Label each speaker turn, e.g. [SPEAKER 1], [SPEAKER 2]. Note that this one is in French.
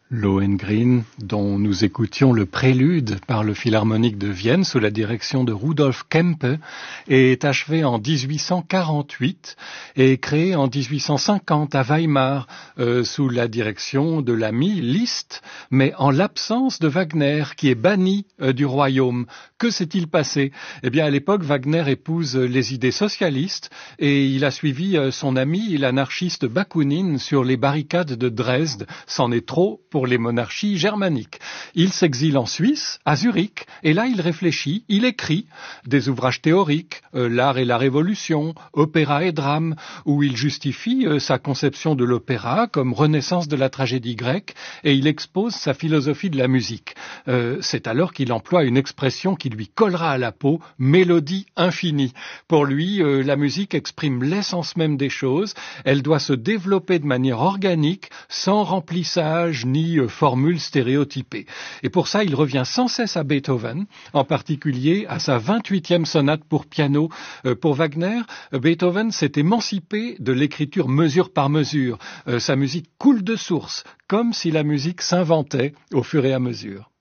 [SPEAKER 1] Lohengrin, dont nous écoutions le prélude par le Philharmonique de Vienne sous la direction de Rudolf Kempe, est achevé en 1848 et créé en 1850 à Weimar sous la direction de l'ami Liszt, mais en l'absence de Wagner qui est banni du royaume. Que s'est-il passé? Eh bien, à l'époque, Wagner épouse les idées socialistes et il a suivi son ami l'anarchiste Bakounine sur les barricades de Dresde. C'en est trop pour les monarchies germaniques. Il s'exile en Suisse, à Zurich, et là il réfléchit, il écrit des ouvrages théoriques, L'art et la révolution, Opéra et drame, où il justifie sa conception de l'opéra comme renaissance de la tragédie grecque, et il expose sa philosophie de la musique. C'est alors qu'il emploie une expression qui lui collera à la peau, mélodie infinie. Pour lui, la musique exprime l'essence même des choses, elle doit se développer de manière organique, sans remplissage ni formule stéréotypée. Et pour ça, il revient sans cesse à Beethoven, en particulier à sa 28e sonate pour piano. Pour Wagner, Beethoven s'est émancipé de l'écriture mesure par mesure. Sa musique coule de source, comme si la musique s'inventait au fur et à mesure.